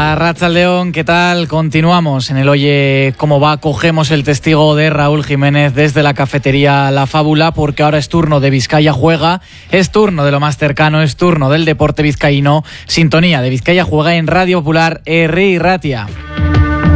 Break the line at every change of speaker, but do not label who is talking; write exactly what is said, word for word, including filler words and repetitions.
Arratsaldeon, ¿qué tal? Continuamos en el Oye Cómo Va. Cogemos el testigo de Raúl Jiménez desde la cafetería La Fábula, porque ahora es turno de Vizcaya Juega, es turno de lo más cercano, es turno del deporte vizcaíno. Sintonía de Vizcaya Juega en Radio Popular, Herri Ratia.